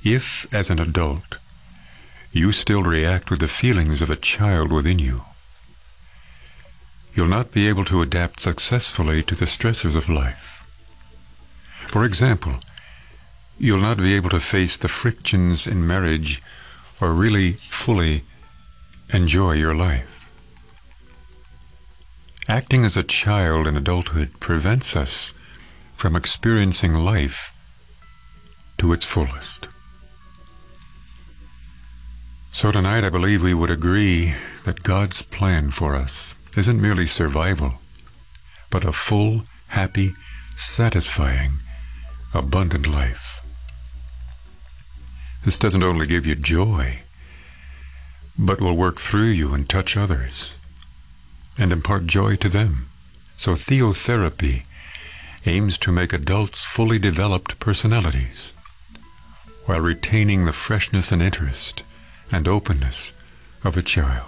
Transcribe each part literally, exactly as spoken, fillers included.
if, as an adult, you still react with the feelings of a child within you, you'll not be able to adapt successfully to the stressors of life. For example, you'll not be able to face the frictions in marriage or really fully enjoy your life. Acting as a child in adulthood prevents us from experiencing life to its fullest. So tonight I believe we would agree that God's plan for us isn't merely survival, but a full, happy, satisfying, abundant life. This doesn't only give you joy, but will work through you and touch others and impart joy to them. So theotherapy aims to make adults fully developed personalities while retaining the freshness and interest and openness of a child.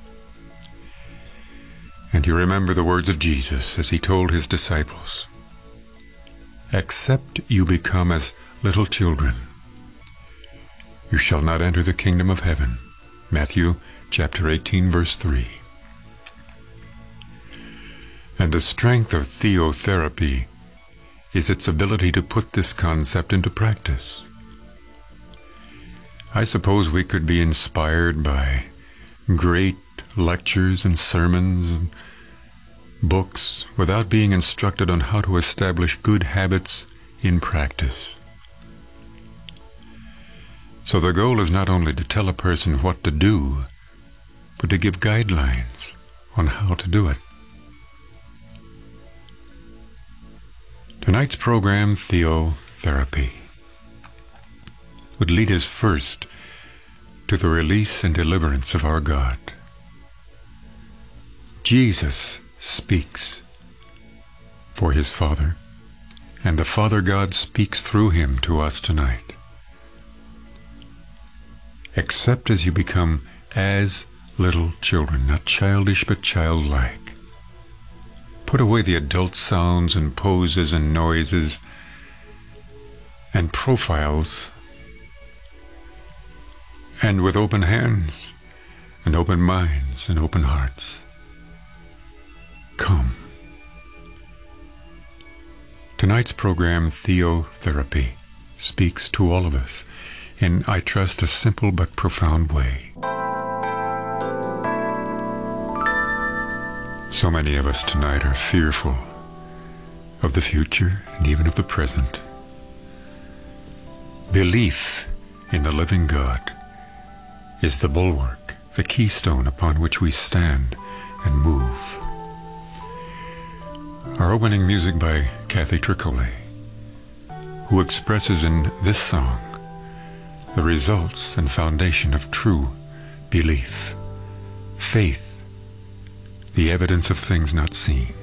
And you remember the words of Jesus as he told his disciples, "Except you become as little children, you shall not enter the kingdom of heaven." Matthew chapter eighteen, verse three. And the strength of theotherapy is its ability to put this concept into practice. I suppose we could be inspired by great lectures and sermons and books without being instructed on how to establish good habits in practice. So the goal is not only to tell a person what to do, but to give guidelines on how to do it. Tonight's program, Theotherapy, would lead us first to the release and deliverance of our God. Jesus speaks for his Father, and the Father God speaks through him to us tonight. Except as you become as little children, not childish but childlike. Put away the adult sounds and poses and noises and profiles, and with open hands and open minds and open hearts, come. Tonight's program, Theotherapy, speaks to all of us in, I trust, a simple but profound way. So many of us tonight are fearful of the future and even of the present. Belief in the living God is the bulwark, the keystone upon which we stand and move. Our opening music by Kathy Tricole, who expresses in this song the results and foundation of true belief, faith, the evidence of things not seen.